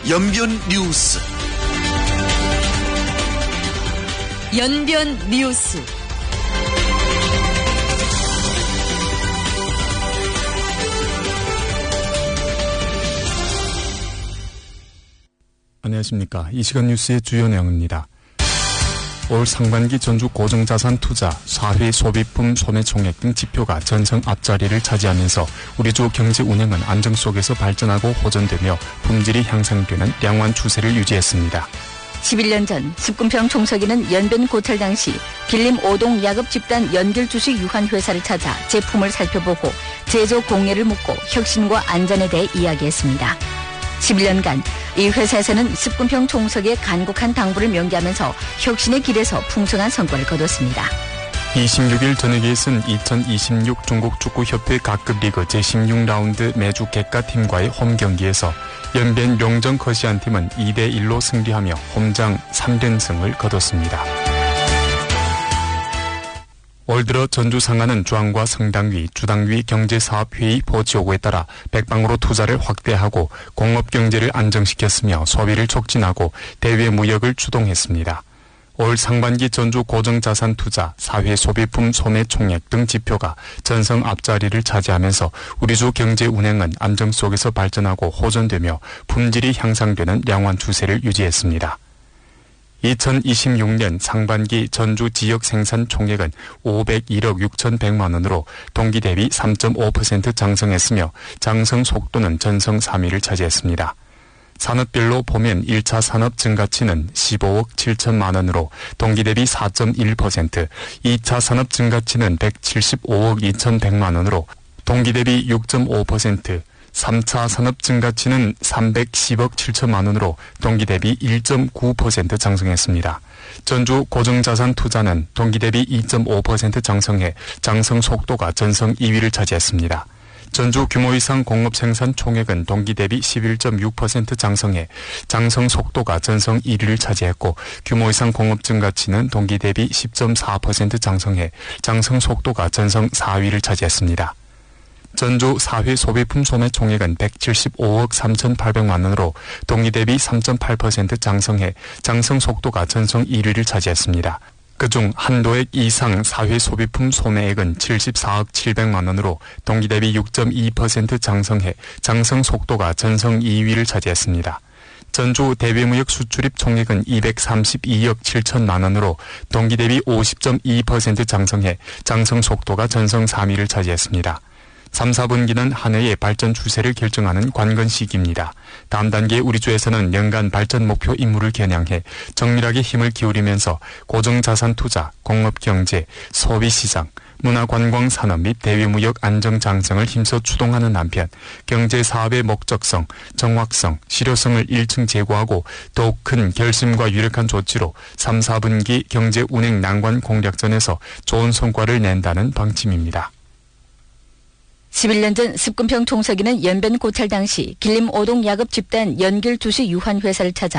연변 뉴스. 연변 뉴스. 안녕하십니까. 이 시간 뉴스의 주요 내용입니다. 올 상반기 전주 고정자산 투자, 사회 소비품 소매 총액 등 지표가 전성 앞자리를 차지하면서 우리주 경제 운행은 안정 속에서 발전하고 호전되며 품질이 향상되는 양호한 추세를 유지했습니다. 11년 전 습군평 총석이는 연변 고찰 당시 길림 5동 야급 집단 연결 주식 유한 회사를 찾아 제품을 살펴보고 제조 공예를 묻고 혁신과 안전에 대해 이야기했습니다. 11년간 이 회사에서는 습군평 총석의 간곡한 당부를 명기하면서 혁신의 길에서 풍성한 성과를 거뒀습니다. 26일 저녁에 있은 2026 중국축구협회 각급리그 제16라운드 매주 객가팀과의 홈경기에서 연변 용정 커시안팀은 2대1로 승리하며 홈장 3連승을 거뒀습니다. 올 들어 전주 상하는 주항과 성당위, 주당위 경제사업회의 보지요구에 따라 백방으로 투자를 확대하고 공업경제를 안정시켰으며 소비를 촉진하고 대외 무역을 주동했습니다. 올 상반기 전주 고정자산 투자, 사회 소비품 소매 총액 등 지표가 전성 앞자리를 차지하면서 우리주 경제 운행은 안정 속에서 발전하고 호전되며 품질이 향상되는 양호한 추세를 유지했습니다. 2026년 상반기 전주 지역 생산 총액은 501억 6,100만 원으로 동기 대비 3.5% 장성했으며 장성 속도는 전성 3위를 차지했습니다. 산업별로 보면 1차 산업 증가치는 15억 7천만 원으로 동기 대비 4.1%, 2차 산업 증가치는 175억 2,100만 원으로 동기 대비 6.5%, 3차 산업 증가치는 310억 7천만 원으로 동기 대비 1.9% 장성했습니다. 전주 고정자산 투자는 동기 대비 2.5% 장성해 장성 속도가 전성 2위를 차지했습니다. 전주 규모 이상 공업 생산 총액은 동기 대비 11.6% 장성해 장성 속도가 전성 1위를 차지했고 규모 이상 공업 증가치는 동기 대비 10.4% 장성해 장성 속도가 전성 4위를 차지했습니다. 전주 사회 소비품 소매 총액은 175억 3,800만 원으로 동기 대비 3.8% 장성해 장성 속도가 전성 1위를 차지했습니다. 그중 한도액 이상 사회 소비품 소매액은 74억 700만 원으로 동기 대비 6.2% 장성해 장성 속도가 전성 2위를 차지했습니다. 전주 대외무역 수출입 총액은 232억 7천만 원으로 동기 대비 50.2% 장성해 장성 속도가 전성 3위를 차지했습니다. 3, 4분기는 한 해의 발전 추세를 결정하는 관건 시기입니다. 다음 단계 우리주에서는 연간 발전 목표 임무를 겨냥해 정밀하게 힘을 기울이면서 고정자산 투자, 공업경제, 소비시장, 문화관광산업 및 대외무역 안정장성을 힘써 추동하는 한편 경제사업의 목적성, 정확성, 실효성을 1층 제고하고 더욱 큰 결심과 유력한 조치로 3, 4분기 경제운행 난관 공략전에서 좋은 성과를 낸다는 방침입니다. 11년 전 습군평 총석이는 연변 고찰 당시 길림 5동 야급 집단 연결 주식 유한 회사를 찾아